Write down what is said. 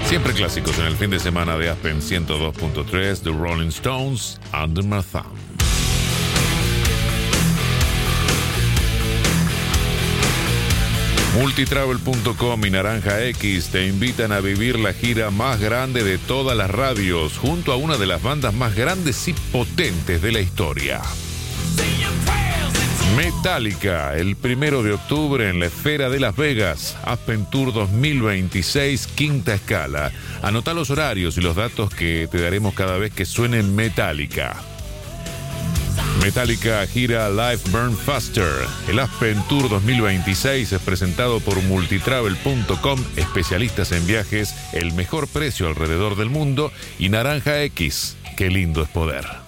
Siempre clásicos en el fin de semana de Aspen 102.3, The Rolling Stones, Under My Thumb. Multitravel.com y Naranja X te invitan a vivir la gira más grande de todas las radios, junto a una de las bandas más grandes y potentes de la historia. Metallica, el 1 de octubre en la Esfera de Las Vegas, Aspen Tour 2026, quinta escala. Anota los horarios y los datos que te daremos cada vez que suene Metallica. Metallica gira Live Burn Faster. El Aspen Tour 2026 es presentado por Multitravel.com, especialistas en viajes, el mejor precio alrededor del mundo, y Naranja X. Qué lindo es poder.